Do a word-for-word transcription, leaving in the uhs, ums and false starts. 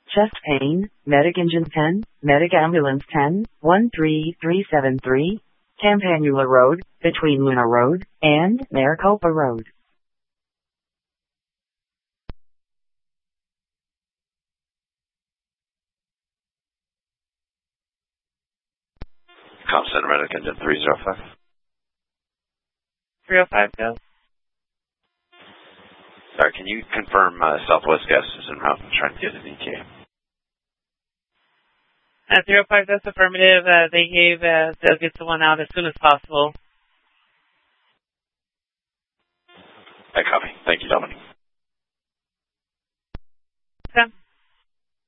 chest pain, Medic Engine ten, Medic Ambulance ten, one three three seven three, Campanula Road, between Luna Road and Maricopa Road. Com Center Medic Engine three oh five. three oh five, go. Sorry, can you confirm uh, Southwest Gas is en route and trying to get an E T A? Uh, three oh five, that's affirmative. Uh, they gave, uh, they'll get someone out as soon as possible. I copy. Thank you, Dominic.